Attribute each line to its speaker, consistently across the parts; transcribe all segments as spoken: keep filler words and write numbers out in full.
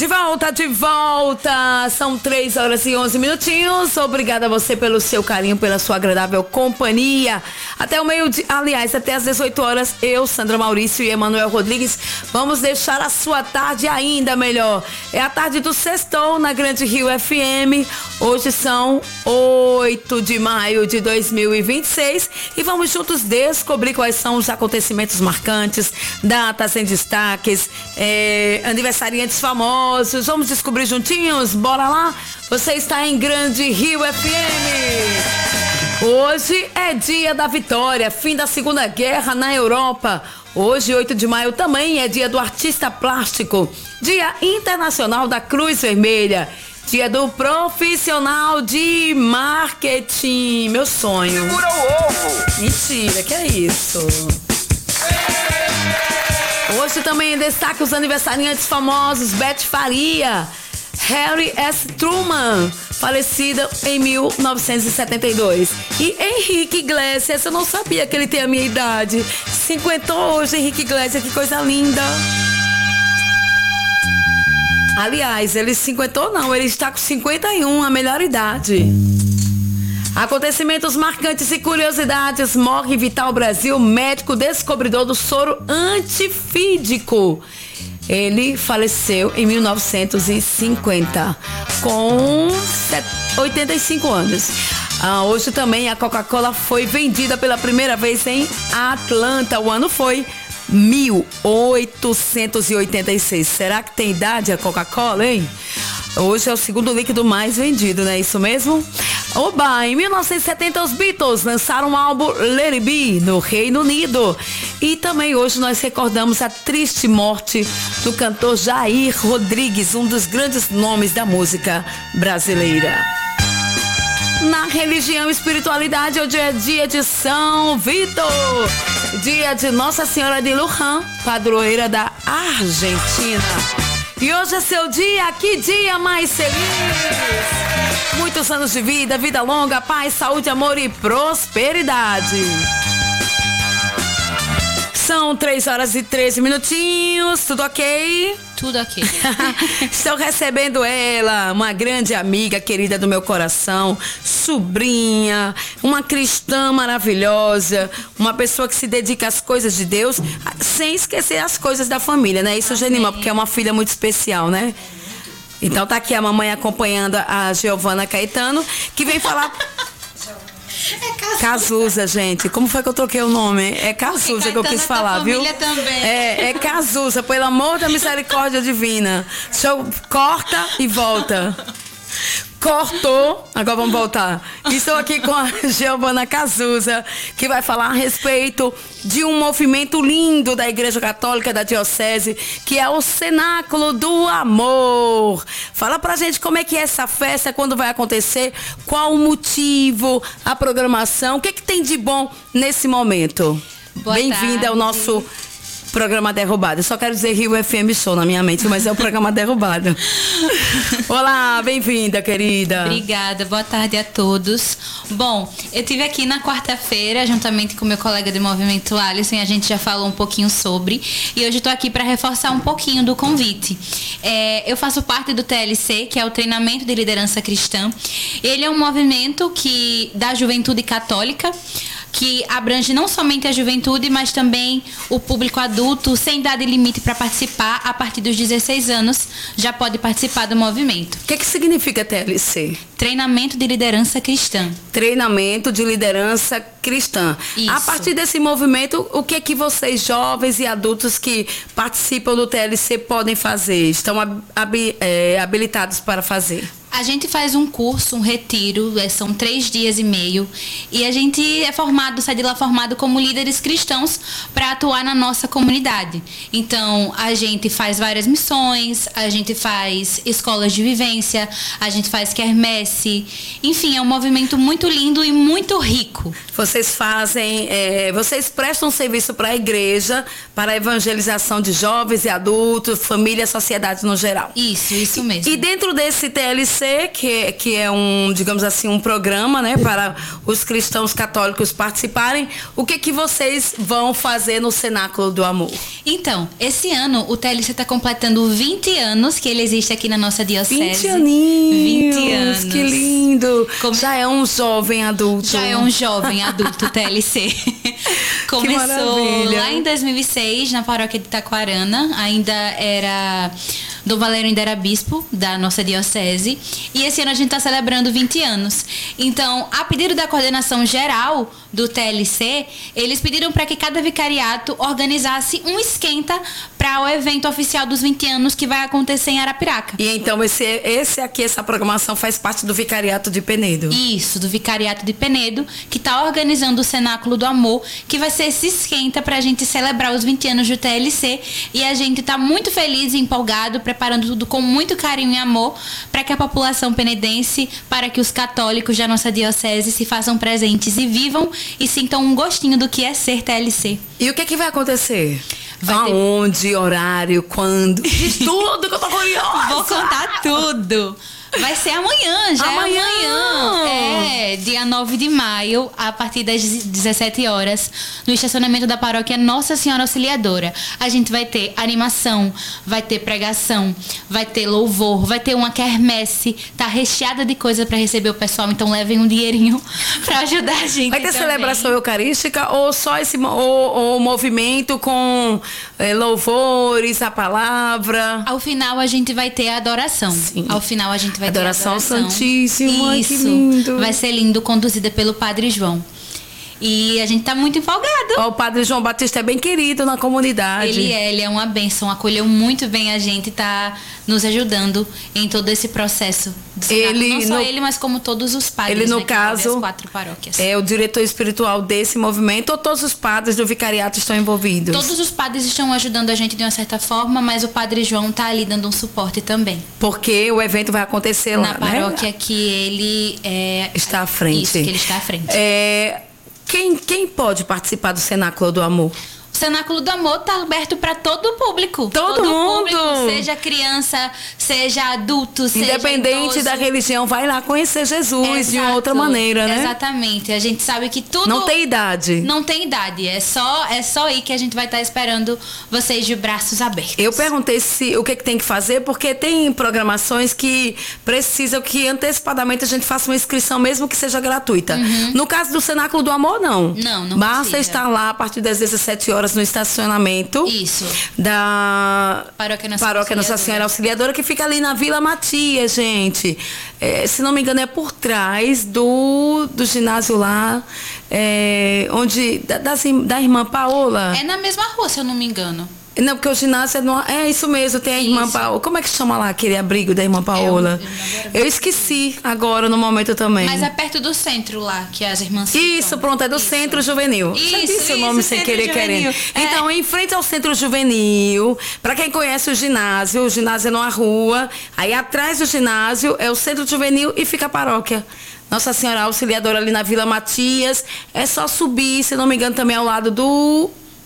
Speaker 1: De volta, de volta! São três horas e onze minutinhos. Obrigada a você pelo seu carinho, pela sua agradável companhia. Até o meio-dia, aliás, até às dezoito horas, eu, Sandra Maurício e Emanuel Rodrigues, vamos deixar a sua tarde ainda melhor. É a tarde do Sextou na Grande Rio F M. Hoje são oito de maio de dois mil e vinte e seis e vamos juntos descobrir quais são os acontecimentos marcantes, datas em destaques, é, aniversariantes famosos. Vamos descobrir juntinhos? Bora lá? Você está em Grande Rio F M. Hoje é dia da vitória, fim da Segunda Guerra na Europa. Hoje, oito de maio, também é dia do artista plástico, dia internacional da Cruz Vermelha, dia do profissional de marketing. Meu sonho.
Speaker 2: Segura o ovo.
Speaker 1: Mentira, que é isso? Hoje também destaque os aniversariantes famosos: Beth Faria, Harry S. Truman, falecido em mil novecentos e setenta e dois. E Henrique Iglesias, eu não sabia que ele tem a minha idade. cinquentou hoje, Henrique Iglesias, que coisa linda. Aliás, ele cinquentou não, ele está com cinquenta e um, a melhor idade. Acontecimentos marcantes e curiosidades. Morre Vital Brasil, médico descobridor do soro antifídico. Ele faleceu em mil novecentos e cinquenta, com oitenta e cinco anos. Ah, hoje também a Coca-Cola foi vendida pela primeira vez em Atlanta. O ano foi mil oitocentos e oitenta e seis. Será que tem idade a Coca-Cola, hein? Hoje é o segundo líquido mais vendido, não é isso mesmo? Oba, em mil novecentos e setenta os Beatles lançaram o álbum Let It Be no Reino Unido. E também hoje nós recordamos a triste morte do cantor Jair Rodrigues, um dos grandes nomes da música brasileira. Na religião e espiritualidade, hoje é dia de São Vitor, dia de Nossa Senhora de Luján, padroeira da Argentina. E hoje é seu dia, que dia mais feliz! Muitos anos de vida, vida longa, paz, saúde, amor e prosperidade. São três horas e treze minutinhos, tudo ok?
Speaker 3: Tudo ok.
Speaker 1: Estou recebendo ela, uma grande amiga querida do meu coração, sobrinha, uma cristã maravilhosa, uma pessoa que se dedica às coisas de Deus, sem esquecer as coisas da família, né? Isso, Genima, porque é uma filha muito especial, né? Então tá aqui a mamãe acompanhando a Giovana Caetano, que vem falar... É Cazuza. Cazuza, gente. Como foi que eu troquei o nome? É Cazuza que eu quis falar, viu?
Speaker 3: Também.
Speaker 1: É, é Cazuza, pelo amor da misericórdia divina. Deixa eu... Corta e volta. Cortou, agora vamos voltar. Estou aqui com a Giovana Cazuza, que vai falar a respeito de um movimento lindo da Igreja Católica da Diocese, que é o Cenáculo do Amor. Fala pra gente como é que é essa festa, quando vai acontecer, qual o motivo, a programação, o que, é que tem de bom nesse momento. Bem-vinda ao nosso programa Derrubado. Eu só quero dizer Rio F M Show na minha mente, mas é o programa Derrubado. Olá, bem-vinda, querida.
Speaker 3: Obrigada, boa tarde a todos. Bom, eu estive aqui na quarta-feira, juntamente com meu colega de movimento, Alisson, a gente já falou um pouquinho sobre, e hoje estou aqui para reforçar um pouquinho do convite. É, eu faço parte do T L C, que é o Treinamento de Liderança Cristã. Ele é um movimento que, da juventude católica, que abrange não somente a juventude, mas também o público adulto, sem idade limite para participar. A partir dos dezesseis anos já pode participar do movimento.
Speaker 1: O que, que significa T L C?
Speaker 3: Treinamento de Liderança Cristã.
Speaker 1: Treinamento de Liderança Cristã. Isso. A partir desse movimento, o que é que vocês, jovens e adultos que participam do T L C, podem fazer? Estão hab- é, habilitados para fazer?
Speaker 3: A gente faz um curso, um retiro, são três dias e meio, e a gente é formado, sai de lá formado como líderes cristãos para atuar na nossa comunidade. Então, a gente faz várias missões, a gente faz escolas de vivência, a gente faz quermesse, enfim, é um movimento muito lindo e muito rico.
Speaker 1: Vocês fazem, é, vocês prestam serviço para a igreja, para a evangelização de jovens e adultos, família, sociedade no geral.
Speaker 3: Isso, isso mesmo.
Speaker 1: E, e dentro desse T L C, C, que, que é um, digamos assim, um programa, né, para os cristãos católicos participarem. O que que vocês vão fazer no Cenáculo do Amor?
Speaker 3: Então, esse ano o T L C está completando vinte anos que ele existe aqui na nossa diocese.
Speaker 1: vinte aninhos!
Speaker 3: vinte anos.
Speaker 1: Que lindo!
Speaker 3: Como...
Speaker 1: Já é um jovem adulto.
Speaker 3: Já é um jovem adulto T L C. Começou lá em dois mil e seis, na paróquia de Taquarana. Ainda era... Dom Valério ainda era bispo da nossa diocese. E esse ano a gente está celebrando vinte anos. Então, a pedido da coordenação geral do T L C, eles pediram para que cada vicariato organizasse um esquenta para o evento oficial dos vinte anos que vai acontecer em Arapiraca.
Speaker 1: E então esse, esse aqui, essa programação faz parte do Vicariato de Penedo.
Speaker 3: Isso, do Vicariato de Penedo, que está organizando o Cenáculo do Amor, que vai ser esse esquenta para a gente celebrar os vinte anos do T L C. E a gente está muito feliz e empolgado, preparando tudo com muito carinho e amor para que a população penedense, para que os católicos da nossa diocese se façam presentes e vivam e sintam um gostinho do que é ser T L C.
Speaker 1: E o que, que vai acontecer?
Speaker 3: Vai
Speaker 1: Aonde, ter... horário, quando? Diz tudo que eu tô curiosa!
Speaker 3: Vou contar tudo! Vai ser amanhã, já
Speaker 1: amanhã.
Speaker 3: é amanhã. É, dia nove de maio, a partir das dezessete horas, no estacionamento da paróquia Nossa Senhora Auxiliadora. A gente vai ter animação, vai ter pregação, vai ter louvor, vai ter uma quermesse, tá recheada de coisa para receber o pessoal, então levem um dinheirinho para ajudar a gente.
Speaker 1: Vai ter
Speaker 3: também.
Speaker 1: Celebração eucarística ou só esse ou, ou movimento com é, louvores, a palavra?
Speaker 3: Ao final a gente vai ter a adoração. Sim. Ao final a gente vai
Speaker 1: Adoração,
Speaker 3: ter adoração
Speaker 1: Santíssima.
Speaker 3: Isso.
Speaker 1: Ai, que lindo.
Speaker 3: Vai ser lindo, conduzida pelo Padre João. E a gente tá muito empolgado.
Speaker 1: Oh, o Padre João Batista é bem querido na comunidade.
Speaker 3: Ele é, ele é uma bênção, acolheu muito bem a gente e tá nos ajudando em todo esse processo.
Speaker 1: Ele,
Speaker 3: não só
Speaker 1: no,
Speaker 3: ele, mas como todos os padres,
Speaker 1: ele, no
Speaker 3: né,
Speaker 1: caso,
Speaker 3: as quatro paróquias.
Speaker 1: É o diretor espiritual desse movimento ou todos os padres do vicariato estão envolvidos?
Speaker 3: Todos os padres estão ajudando a gente de uma certa forma, mas o Padre João tá ali dando um suporte também.
Speaker 1: Porque o evento vai acontecer lá,
Speaker 3: na paróquia,
Speaker 1: né?
Speaker 3: que ele é,
Speaker 1: está à frente.
Speaker 3: Isso, que ele está à frente.
Speaker 1: É, quem, quem pode participar do Cenáculo do Amor?
Speaker 3: O Cenáculo do Amor está aberto para todo o público.
Speaker 1: Todo,
Speaker 3: todo
Speaker 1: mundo.
Speaker 3: Público, seja criança, seja adulto, seja
Speaker 1: independente
Speaker 3: idoso.
Speaker 1: da religião, vai lá conhecer Jesus. Exato. De uma outra maneira, né?
Speaker 3: Exatamente. A gente sabe que tudo...
Speaker 1: Não tem idade.
Speaker 3: Não tem idade. É só, é só aí que a gente vai estar esperando vocês de braços abertos.
Speaker 1: Eu perguntei se, o que, que tem que fazer, porque tem programações que precisam que antecipadamente a gente faça uma inscrição, mesmo que seja gratuita. Uhum. No caso do Cenáculo do Amor, não.
Speaker 3: Não, não
Speaker 1: Basta
Speaker 3: precisa.
Speaker 1: estar lá a partir das dezessete horas no estacionamento.
Speaker 3: Isso.
Speaker 1: Da
Speaker 3: Paróquia Nossa,
Speaker 1: Paróquia Nossa Senhora Auxiliadora, que fica ali na Vila Matias, gente. É, se não me engano, é por trás do, do ginásio lá, é, onde da, das, da irmã Paola.
Speaker 3: É na mesma rua, se eu não me engano.
Speaker 1: Não, porque o ginásio é, no, é isso mesmo, tem a irmã
Speaker 3: isso.
Speaker 1: Paola. Como é que chama lá aquele abrigo da irmã Paola? É, eu, eu esqueci agora no momento também.
Speaker 3: Mas é perto do centro lá, que as irmãs
Speaker 1: Isso,
Speaker 3: ficam.
Speaker 1: pronto, é do
Speaker 3: isso.
Speaker 1: Centro Juvenil.
Speaker 3: Isso,
Speaker 1: Já disse
Speaker 3: isso,
Speaker 1: o nome sem querer
Speaker 3: juvenil.
Speaker 1: querendo.
Speaker 3: É.
Speaker 1: Então, em frente ao Centro Juvenil, para quem conhece o ginásio, o ginásio é numa rua, aí atrás do ginásio é o Centro Juvenil e fica a paróquia. Nossa Senhora Auxiliadora ali na Vila Matias. É só subir, se não me engano, também ao lado do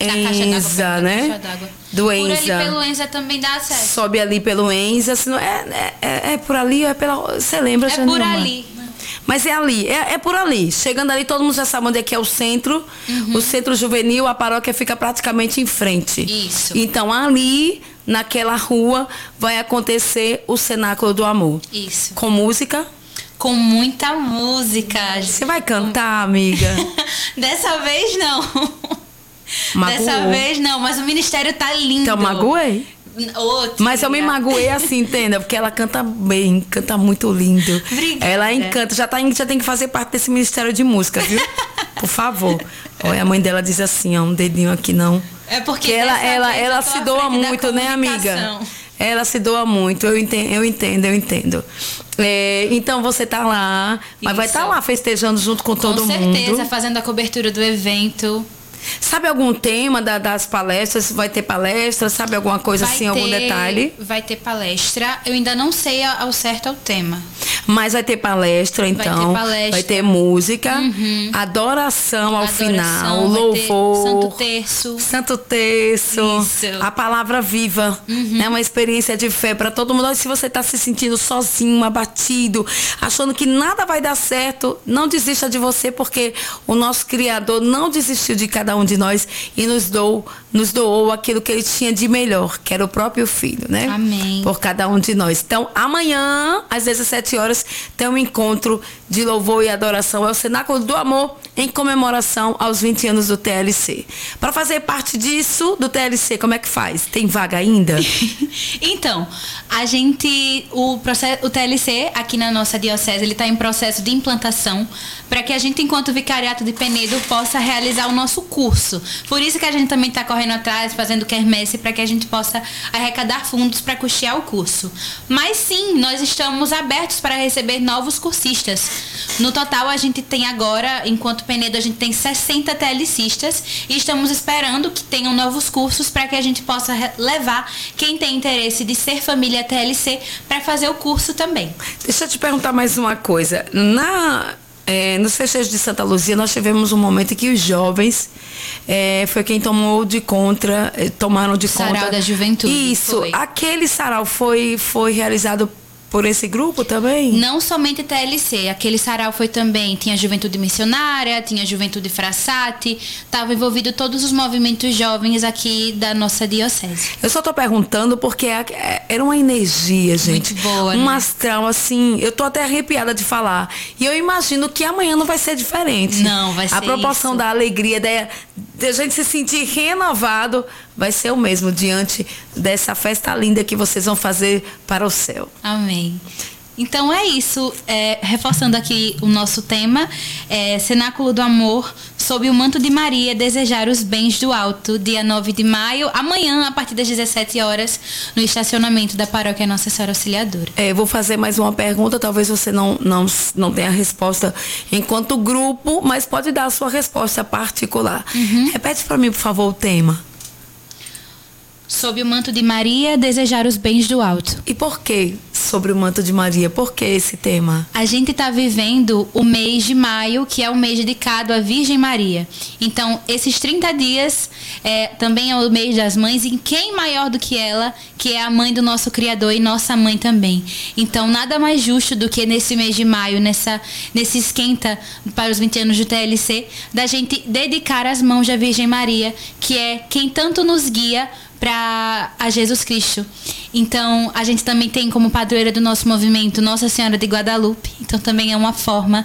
Speaker 1: Enza, né? Do Enza.
Speaker 3: Por ali pelo Enza também dá acesso.
Speaker 1: Sobe ali pelo Enza. Senão é, é, é por ali ou é pela... Você lembra,
Speaker 3: É
Speaker 1: Janilma?
Speaker 3: por ali.
Speaker 1: Mas é ali, é, é por ali. Chegando ali, todo mundo já sabe onde é que é o centro. Uhum. O Centro Juvenil, a paróquia fica praticamente em frente.
Speaker 3: Isso.
Speaker 1: Então, ali, naquela rua, vai acontecer o Cenáculo do Amor.
Speaker 3: Isso.
Speaker 1: Com música...
Speaker 3: Com muita música.
Speaker 1: Você vai cantar, amiga?
Speaker 3: Dessa vez não.
Speaker 1: Magoou.
Speaker 3: Dessa vez não, mas o ministério tá lindo.
Speaker 1: Então magoei.
Speaker 3: Ô,
Speaker 1: mas eu me magoei assim, entenda? Porque ela canta bem, canta muito lindo.
Speaker 3: Obrigada.
Speaker 1: Ela encanta, já, tá, já tem que fazer parte desse ministério de música, viu? Por favor. Olha, a mãe dela diz assim, ó, um dedinho aqui não.
Speaker 3: É porque
Speaker 1: que ela, ela, ela se doa muito, né, amiga? Ela se doa muito, eu entendo, eu entendo, eu entendo. É, então você tá lá, mas Isso. vai estar tá lá festejando junto com, com todo mundo.
Speaker 3: Com certeza, fazendo a cobertura do evento.
Speaker 1: Sabe algum tema da, das palestras? Vai ter palestra? Sabe alguma coisa
Speaker 3: vai
Speaker 1: assim,
Speaker 3: ter,
Speaker 1: algum detalhe?
Speaker 3: Vai ter palestra. Eu ainda não sei ao certo o tema.
Speaker 1: Mas vai ter palestra, então. Vai ter, palestra. Vai ter música, uhum. adoração ao adoração, final, louvor.
Speaker 3: Santo Terço.
Speaker 1: Santo Terço.
Speaker 3: Isso.
Speaker 1: A palavra viva. Uhum. É uma experiência de fé para todo mundo. Se você está se sentindo sozinho, abatido, achando que nada vai dar certo, não desista de você, porque o nosso Criador não desistiu de cada um de nós e nos doou, nos doou aquilo que ele tinha de melhor, que era o próprio Filho, né?
Speaker 3: Amém.
Speaker 1: Por cada um de nós. Então, amanhã, às dezessete horas, tem um encontro de louvor e adoração. É o Cenáculo do Amor, em comemoração aos vinte anos do T L C. Para fazer parte disso, do T L C, como é que faz? Tem vaga ainda?
Speaker 3: Então, a gente, o, processo, o T L C, aqui na nossa diocese, ele está em processo de implantação, para que a gente, enquanto Vicariato de Penedo, possa realizar o nosso curso. Por isso que a gente também está correndo atrás, fazendo quermesse, para que a gente possa arrecadar fundos para custear o curso. Mas sim, nós estamos abertos para receber novos cursistas. No total, a gente tem agora, enquanto Penedo, a gente tem sessenta TLCistas e estamos esperando que tenham novos cursos para que a gente possa levar quem tem interesse de ser família T L C para fazer o curso também.
Speaker 1: Deixa eu te perguntar mais uma coisa. Na... É, nos festejos de Santa Luzia, nós tivemos um momento em que os jovens é, foi quem tomou de contra, tomaram de
Speaker 3: sarau
Speaker 1: conta.
Speaker 3: Sarau da Juventude.
Speaker 1: Isso.
Speaker 3: Foi.
Speaker 1: Aquele sarau foi, foi realizado por esse grupo também?
Speaker 3: Não somente T L C. Aquele sarau foi também, tinha Juventude Missionária, tinha Juventude Frassati, estava envolvido todos os movimentos jovens aqui da nossa diocese.
Speaker 1: Eu só estou perguntando porque era uma energia, gente.
Speaker 3: Muito boa,
Speaker 1: um
Speaker 3: né?
Speaker 1: astral, assim, eu tô até arrepiada de falar. E eu imagino que amanhã não vai ser diferente.
Speaker 3: Não, vai ser
Speaker 1: A proporção
Speaker 3: isso.
Speaker 1: da alegria, da, de a gente se sentir renovado, vai ser o mesmo diante dessa festa linda que vocês vão fazer para o céu.
Speaker 3: Amém. Então é isso, é, reforçando aqui o nosso tema, é, Cenáculo do Amor, sob o manto de Maria, desejar os bens do alto, dia nove de maio, amanhã, a partir das dezessete horas, no estacionamento da paróquia Nossa Senhora Auxiliadora.
Speaker 1: É, vou fazer mais uma pergunta, talvez você não, não, não tenha a resposta enquanto grupo, mas pode dar a sua resposta particular. Uhum. Repete para mim, por favor, o tema.
Speaker 3: Sob o manto de Maria, desejar os bens do alto.
Speaker 1: E por que sobre o manto de Maria? Por que esse tema?
Speaker 3: A gente está vivendo o mês de maio, que é o mês dedicado à Virgem Maria. Então, esses trinta dias é, também é o mês das mães, e quem maior do que ela, que é a mãe do nosso Criador e nossa mãe também. Então, nada mais justo do que nesse mês de maio, nessa, nesse esquenta para os vinte anos do T L C, da gente dedicar as mãos da Virgem Maria, que é quem tanto nos guia para a Jesus Cristo. Então, a gente também tem como padroeira do nosso movimento Nossa Senhora de Guadalupe. Então, também é uma forma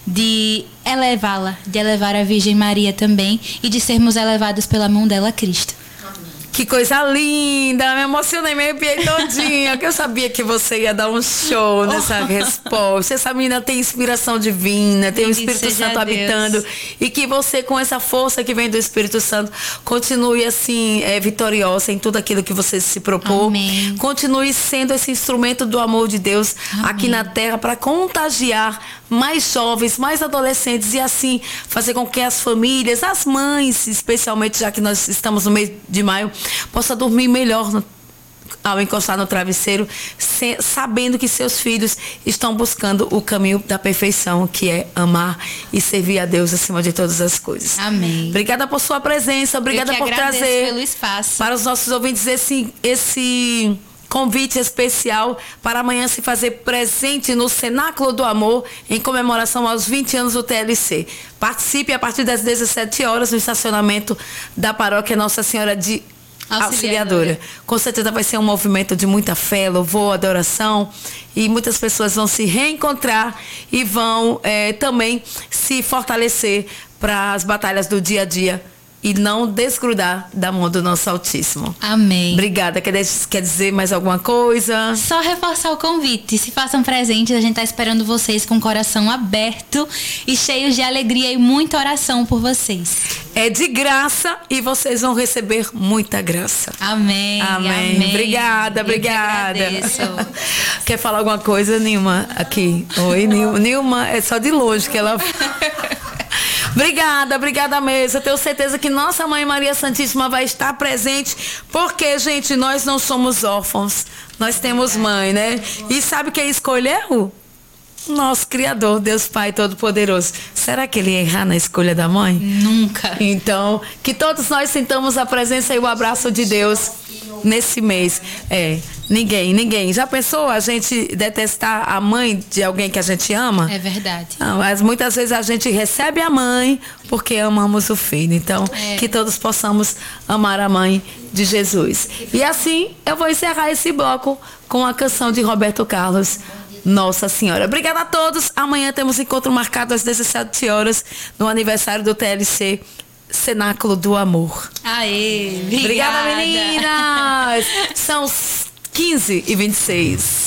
Speaker 3: de elevá-la, de elevar a Virgem Maria também e de sermos elevados pela mão dela, Cristo.
Speaker 1: Que coisa linda, me emocionei, me arrepiei todinha, que eu sabia que você ia dar um show nessa resposta. Essa menina tem inspiração divina, tem o Espírito Santo habitando, e que você, com essa força que vem do Espírito Santo, continue assim, é, vitoriosa em tudo aquilo que você se propôs.
Speaker 3: Amém.
Speaker 1: Continue sendo esse instrumento do amor de Deus. Amém. Aqui na terra, para contagiar mais jovens, mais adolescentes, e assim fazer com que as famílias, as mães, especialmente já que nós estamos no mês de maio, possa dormir melhor no, ao encostar no travesseiro, se, sabendo que seus filhos estão buscando o caminho da perfeição, que é amar e servir a Deus acima de todas as coisas.
Speaker 3: Amém.
Speaker 1: Obrigada por sua presença, obrigada por trazer
Speaker 3: pelo espaço.
Speaker 1: Para os nossos ouvintes esse, esse convite especial para amanhã se fazer presente no Cenáculo do Amor, em comemoração aos vinte anos do T L C. Participe a partir das dezessete horas no estacionamento da paróquia Nossa Senhora de Auxiliadora. Auxiliadora. Com certeza vai ser um movimento de muita fé, louvor, adoração, e muitas pessoas vão se reencontrar e vão é, também se fortalecer para as batalhas do dia a dia e não desgrudar da mão do nosso Altíssimo.
Speaker 3: Amém.
Speaker 1: Obrigada. Quer, quer dizer mais alguma coisa?
Speaker 3: Só reforçar o convite. Se façam presentes, a gente está esperando vocês com o coração aberto e cheios de alegria e muita oração por vocês.
Speaker 1: É de graça e vocês vão receber muita graça.
Speaker 3: Amém.
Speaker 1: Amém.
Speaker 3: Amém.
Speaker 1: Obrigada, obrigada. Quer falar alguma coisa, Nilma? Aqui. Oi, Nilma. Nilma, é só de longe que ela... Obrigada, obrigada mesmo. Eu tenho certeza que nossa Mãe Maria Santíssima vai estar presente, porque, gente, nós não somos órfãos. Nós temos mãe, né? E sabe quem escolheu? nosso Criador, Deus Pai Todo-Poderoso. Será que ele ia errar na escolha da mãe?
Speaker 3: Nunca.
Speaker 1: Então, que todos nós sintamos a presença e o abraço de Deus nesse mês. É, ninguém, ninguém. Já pensou a gente detestar a mãe de alguém que a gente ama?
Speaker 3: É verdade.
Speaker 1: Não, mas muitas vezes a gente recebe a mãe porque amamos o filho. Então,
Speaker 3: É.
Speaker 1: que todos possamos amar a mãe de Jesus. E assim, eu vou encerrar esse bloco com a canção de Roberto Carlos, Nossa Senhora. Obrigada a todos. Amanhã temos encontro marcado às dezessete horas no aniversário do T L C Cenáculo do Amor.
Speaker 3: Aê, obrigada.
Speaker 1: Obrigada, meninas! São quinze e vinte e seis.